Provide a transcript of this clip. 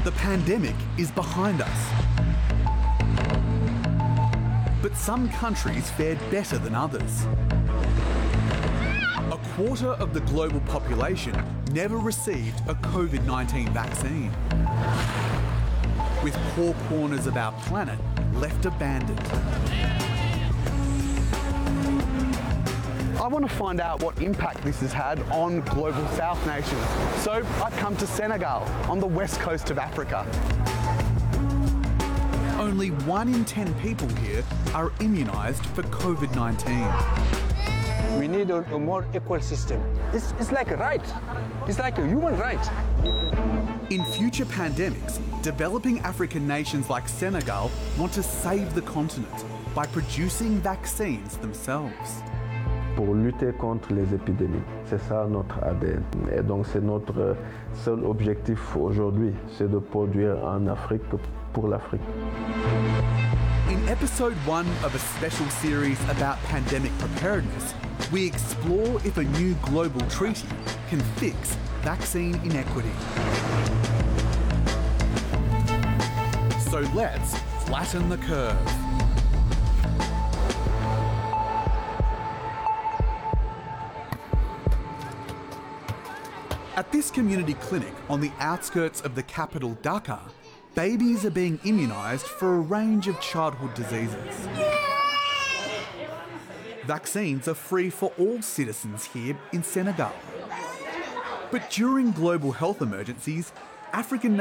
The pandemic is behind us. But some countries fared better than others. A quarter of the global population never received a COVID-19 vaccine, with poor corners of our planet left abandoned. I want to find out what impact this has had on global South nations. So I've come to Senegal, on the west coast of Africa. Only 1 in 10 people here are immunised for COVID-19. We need a more equal system. It's like a right. It's like a human right. In future pandemics, developing African nations like Senegal want to save the continent by producing vaccines themselves. Pour lutter contre les épidémies. C'est ça notre ADN. Et donc c'est notre seul objectif aujourd'hui, c'est de produire en Afrique pour l'Afrique. In episode 1 of a special series about pandemic preparedness, we explore if a new global treaty can fix vaccine inequity. So let's flatten the curve. At this community clinic on the outskirts of the capital Dakar, babies are being immunised for a range of childhood diseases. Vaccines are free for all citizens here in Senegal. But during global health emergencies, African